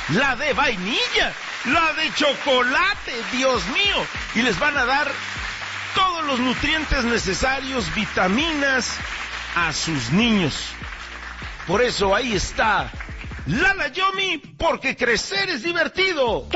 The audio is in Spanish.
la de vainilla, la de chocolate, Dios mío, y les van a dar todos los nutrientes necesarios, vitaminas a sus niños. Por eso ahí está Lala Yomi, porque crecer es divertido.